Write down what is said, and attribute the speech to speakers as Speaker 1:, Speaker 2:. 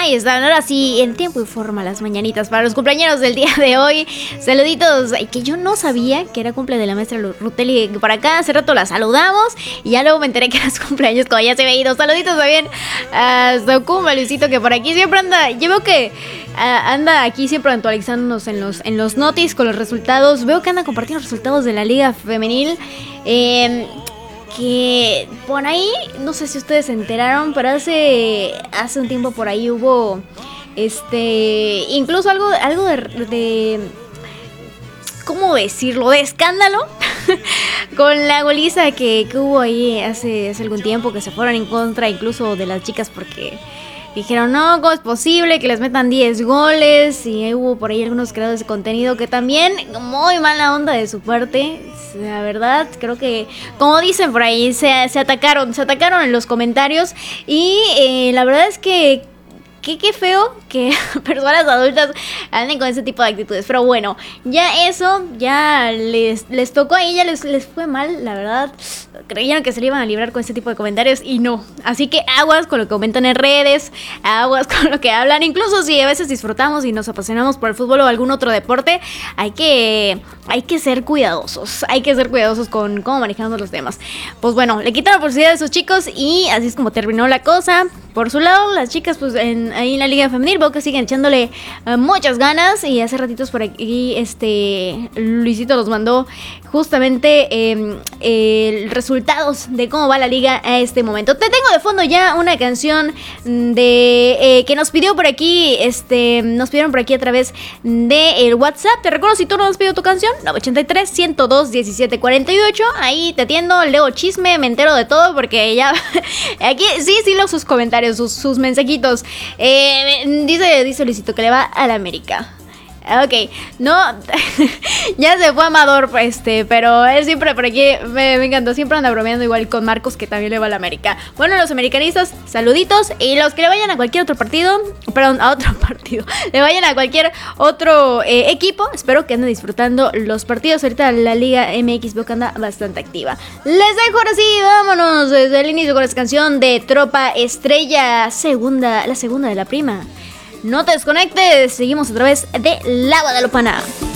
Speaker 1: Ahí están, ahora sí, en tiempo y forma las mañanitas para los cumpleaños del día de hoy. Saluditos, que yo no sabía que era cumple de la maestra Ruteli por acá. Hace rato la saludamos y ya luego me enteré que era su cumpleaños cuando ya se había ido. Saluditos también a Sokuma, Luisito, que por aquí siempre anda. Yo veo que anda aquí siempre actualizándonos en los notis con los resultados. Veo que anda compartiendo los resultados de la Liga Femenil. Que por ahí, no sé si ustedes se enteraron, pero hace un tiempo por ahí hubo incluso algo de ¿cómo decirlo? De escándalo con la goliza que hubo ahí hace algún tiempo, que se fueron en contra incluso de las chicas porque dijeron, no, ¿cómo es posible que les metan 10 goles? Y hubo por ahí algunos creadores de contenido que también, muy mala onda de su parte. La verdad, creo que, como dicen por ahí, se atacaron en los comentarios. Y la verdad es que qué feo que personas adultas anden con ese tipo de actitudes. Pero bueno, ya eso, ya les tocó a ella, les fue mal, la verdad. Creyeron que se le iban a librar con ese tipo de comentarios y no. Así que aguas con lo que comentan en redes, aguas con lo que hablan. Incluso si a veces disfrutamos y nos apasionamos por el fútbol o algún otro deporte, hay que ser cuidadosos. Hay que ser cuidadosos con cómo manejamos los temas. Pues bueno, le quitaron la posibilidad a esos chicos y así es como terminó la cosa. Por su lado, las chicas, pues ahí en la Liga Femenil, veo que siguen echándole muchas ganas. Y hace ratitos por aquí, Luisito nos mandó justamente resultados de cómo va la liga a este momento. Te tengo de fondo ya una canción de que nos pidió por aquí, nos pidieron por aquí a través de WhatsApp. Te recuerdo, si tú no has pedido tu canción, 983-102-1748. Ahí te atiendo, leo chisme, me entero de todo porque ya aquí sí leo sus comentarios, sus mensajitos. Dice Luisito que le va a la América. Ok, no, ya se fue Amador, pero él siempre por aquí me encantó, siempre anda bromeando igual con Marcos, que también le va a la América. Bueno, los americanistas, saluditos, y los que le vayan a cualquier otro partido, le vayan a cualquier otro equipo, espero que anden disfrutando los partidos. Ahorita la Liga MX veo que anda bastante activa. Les dejo ahora sí, vámonos desde el inicio con esta canción de Tropa Estrella, la segunda de la prima. No te desconectes, seguimos a través de La Guadalupana.